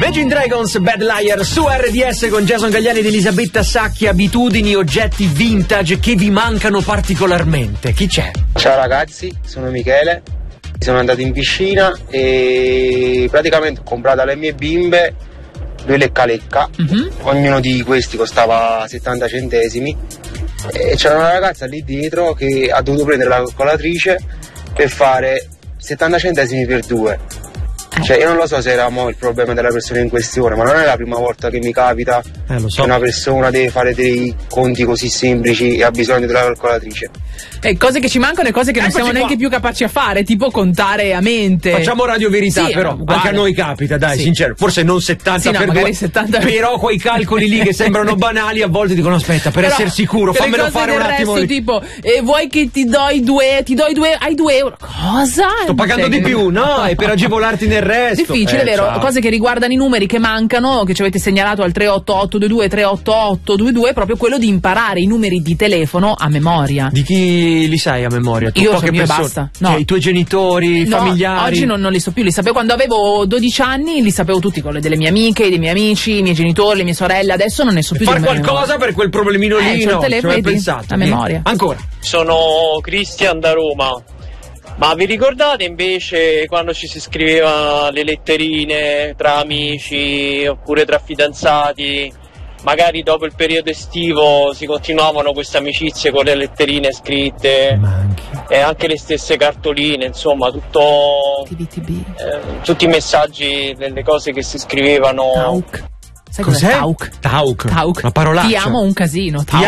Imagine Dragons, Bad Liar su RDS con Jason Gagliani ed Elisabetta Sacchi. Abitudini, oggetti vintage che vi mancano particolarmente. Chi c'è? Ciao ragazzi, sono Michele. Sono andato in piscina e praticamente ho comprato alle mie bimbe 2 lecca-lecca. Ognuno di questi costava 70 centesimi e c'era una ragazza lì dietro che ha dovuto prendere la calcolatrice per fare 70 centesimi per 2. Cioè io non lo so se era il problema della persona in questione, ma non è la prima volta che mi capita lo so. che una persona deve fare dei conti così semplici e ha bisogno della calcolatrice. Cose che ci mancano e cose che non siamo neanche più capaci a fare, tipo contare a mente. Facciamo radio verità, sì, però uguale. anche a noi capita, dai, sì. sincero, forse non 70 sì, no, per magari 2, 70 però quei calcoli lì che sembrano banali a volte dicono aspetta, per essere sicuro fammelo fare un attimo resto, tipo vuoi che ti do i 2, hai 2 euro, cosa? Sto pagando di più, no, è per agevolarti nel resto. Difficile, vero? Ciao. Cose che riguardano i numeri che mancano, che ci avete segnalato al 38822 38822, proprio quello di imparare i numeri di telefono a memoria. Di chi li sai a memoria? Tu, io poche so mio e persone. basta. No. Cioè, i tuoi genitori, i familiari? Oggi non li so più, li sapevo quando avevo 12 anni, li sapevo tutti, quelli delle mie amiche, dei miei amici, i miei genitori, le mie sorelle. Adesso non ne so più. Far qualcosa per quel problemino lì, c'ho no, il telefono ci avevo pensato. a memoria. Ancora. Sono Cristian da Roma. Ma vi ricordate invece quando ci si scriveva le letterine tra amici oppure tra fidanzati? Magari dopo il periodo estivo si continuavano queste amicizie con le letterine scritte e anche le stesse cartoline, insomma tutto tutti i messaggi, delle cose che si scrivevano. Tauk. Sai Cos'è? Tauk? Tauk. Una parolaccia. Ti amo un casino. Tauk.